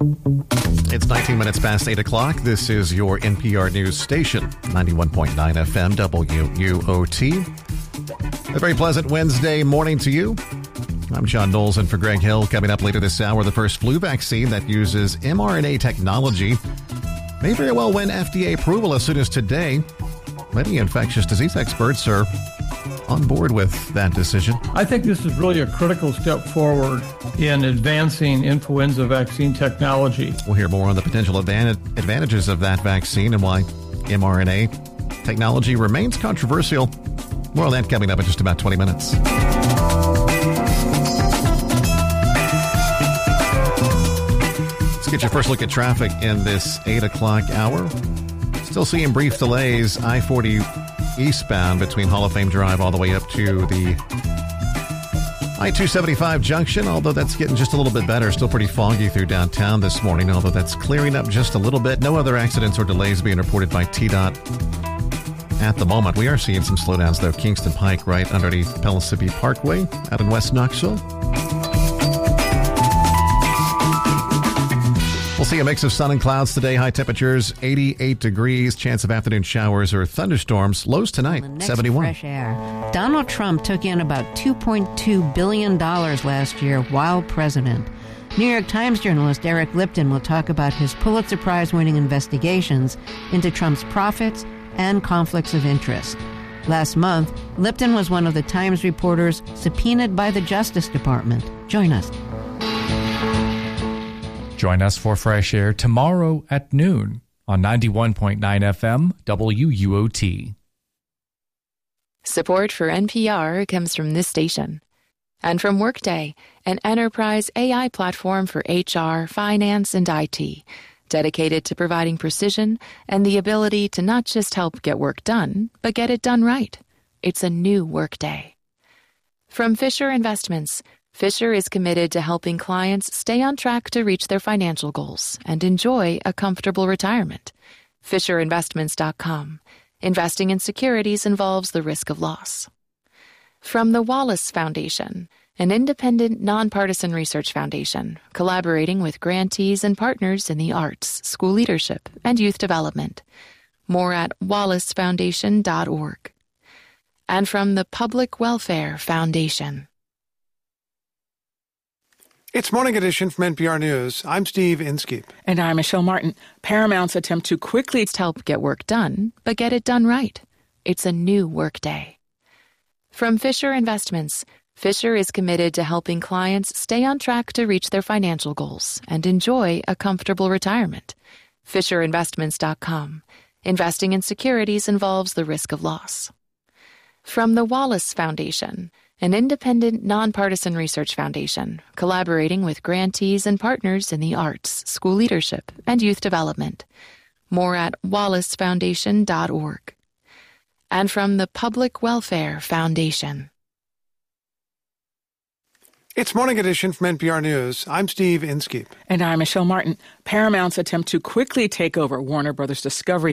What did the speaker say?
It's 19 minutes past 8 o'clock. This is your NPR News station, 91.9 FM WUOT. A very pleasant Wednesday morning to you. I'm John Knowles, and for Greg Hill, coming up later this hour, the first flu vaccine that uses mRNA technology may very well win FDA approval as soon as today. Many infectious disease experts are on board with that decision. I think this is really a critical step forward in advancing influenza vaccine technology. We'll hear more on the potential advantages of that vaccine and why mRNA technology remains controversial. More on that coming up in just about 20 minutes. Let's get your first look at traffic in this 8 o'clock hour. Still seeing brief delays, I-40 eastbound between Hall of Fame Drive all the way up to the I-275 junction, although that's getting just a little bit better. Still pretty foggy through downtown this morning, although that's clearing up just a little bit. No other accidents or delays being reported by TDOT at the moment. We are seeing some slowdowns, though. Kingston Pike right underneath Pellissippi Parkway out in West Knoxville. We'll see a mix of sun and clouds today. High temperatures, 88 degrees. Chance of afternoon showers or thunderstorms. Lows tonight, 71. Fresh air. Donald Trump took in about $2.2 billion last year while president. New York Times journalist Eric Lipton will talk about his Pulitzer Prize-winning investigations into Trump's profits and conflicts of interest. Last month, Lipton was one of the Times reporters subpoenaed by the Justice Department. Join us. Join us for Fresh Air tomorrow at noon on 91.9 FM WUOT. Support for NPR comes from this station and from Workday, an enterprise AI platform for HR, finance, and IT, dedicated to providing precision and the ability to not just help get work done, but get it done right. It's a new Workday. From Fisher Investments, Fisher is committed to helping clients stay on track to reach their financial goals and enjoy a comfortable retirement. FisherInvestments.com. Investing in securities involves the risk of loss. From the Wallace Foundation, an independent, nonpartisan research foundation collaborating with grantees and partners in the arts, school leadership, and youth development. More at wallacefoundation.org. And from the Public Welfare Foundation. It's Morning Edition from NPR News. I'm Steve Inskeep. And I'm Michelle Martin. Paramount's attempt to quickly help get work done, but get it done right. It's a new Workday. From Fisher Investments, Fisher is committed to helping clients stay on track to reach their financial goals and enjoy a comfortable retirement. FisherInvestments.com. Investing in securities involves the risk of loss. From the Wallace Foundation, an independent, nonpartisan research foundation collaborating with grantees and partners in the arts, school leadership, and youth development. More at wallacefoundation.org. And from the Public Welfare Foundation. It's Morning Edition from NPR News. I'm Steve Inskeep. And I'm Michelle Martin. Paramount's attempt to quickly take over Warner Brothers Discovery